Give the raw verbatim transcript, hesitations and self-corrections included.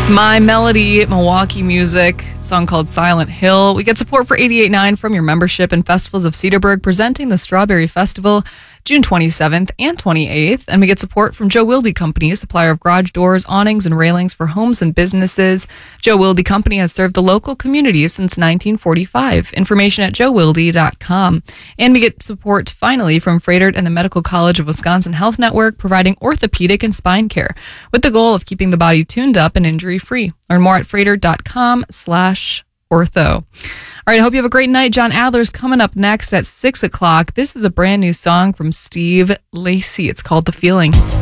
My Melody, Milwaukee music, a song called Silent Hill. We get support for eighty-eight point nine from your membership in Festivals of Cedarburg, presenting the Strawberry Festival June twenty-seventh and twenty-eighth. And we get support from Joe Wilde Company, supplier of garage doors, awnings, and railings for homes and businesses. Joe Wilde Company has served the local community since nineteen forty-five. Information at joe wilde dot com. And we get support, finally, from Froedtert and the Medical College of Wisconsin Health Network, providing orthopedic and spine care with the goal of keeping the body tuned up and injury-free. Learn more at froedtert dot com slash ortho. All right, I hope you have a great night. John Adler's coming up next at six o'clock. This is a brand new song from Steve Lacy. It's called The Feeling.